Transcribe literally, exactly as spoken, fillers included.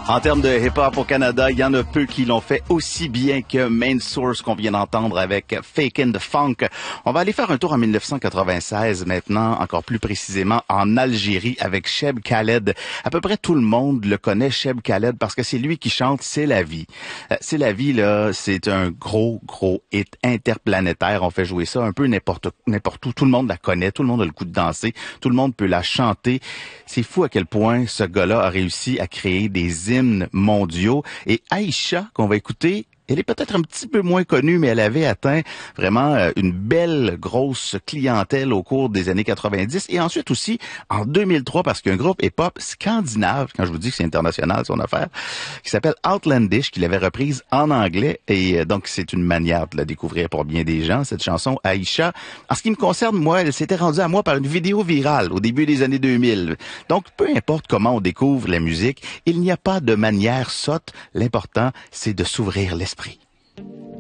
En termes de hip-hop au Canada, il y en a peu qui l'ont fait aussi bien que Main Source qu'on vient d'entendre avec Fakin' the Funk. On va aller faire un tour en dix-neuf cent quatre-vingt-seize maintenant, encore plus précisément en Algérie avec Cheb Khaled. À peu près tout le monde le connaît, Cheb Khaled, parce que c'est lui qui chante C'est la vie. Euh, C'est la vie, là, c'est un gros, gros hit interplanétaire. On fait jouer ça un peu n'importe n'importe où. Tout le monde la connaît, tout le monde a le coup de danser, tout le monde peut la chanter. C'est fou à quel point ce gars-là a réussi à créer des hymnes mondiaux. Et Aïcha, qu'on va écouter, elle est peut-être un petit peu moins connue, mais elle avait atteint vraiment euh, une belle grosse clientèle au cours des années quatre-vingt-dix. Et ensuite aussi, en deux mille trois, parce qu'un groupe hip-hop scandinave, quand je vous dis que c'est international son affaire, qui s'appelle Outlandish, qui l'avait reprise en anglais. Et euh, donc, c'est une manière de la découvrir pour bien des gens, cette chanson Aïcha. En ce qui me concerne, moi, elle s'était rendue à moi par une vidéo virale au début des années deux mille. Donc, peu importe comment on découvre la musique, il n'y a pas de manière sotte. L'important, c'est de s'ouvrir l'esprit.